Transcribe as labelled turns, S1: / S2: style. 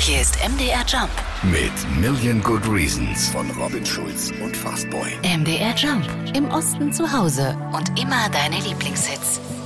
S1: Hier ist MDR Jump.
S2: Mit Million Good Reasons von Robin Schulz und Fastboy.
S1: MDR Jump. Im Osten zu Hause und immer deine Lieblingshits.